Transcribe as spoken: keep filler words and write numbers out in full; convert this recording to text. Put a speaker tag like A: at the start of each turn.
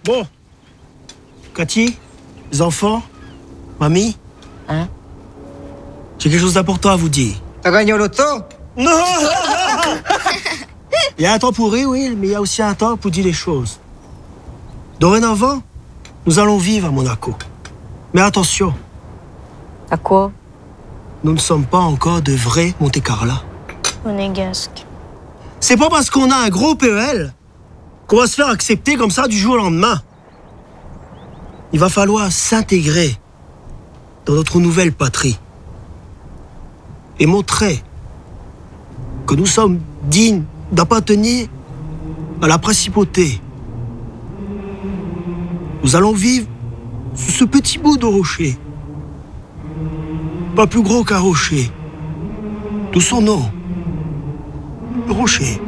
A: Bon. Cathy, les enfants, mamie.
B: Hein?
A: J'ai quelque chose d'important à vous dire.
B: T'as gagné au loto?
A: Non. Il y a un temps pour rire, oui, mais il y a aussi un temps pour dire les choses. Dorénavant, nous allons vivre à Monaco. Mais attention.
C: À quoi?
A: Nous ne sommes pas encore de vrais Monte-Carlo.
C: Monégasque.
A: C'est pas parce qu'on a un gros P E L qu'on va se faire accepter comme ça du jour au lendemain. Il va falloir s'intégrer dans notre nouvelle patrie et montrer que nous sommes dignes d'appartenir à la principauté. Nous allons vivre sur ce petit bout de rocher. Pas plus gros qu'un rocher. D'où son nom. Le rocher.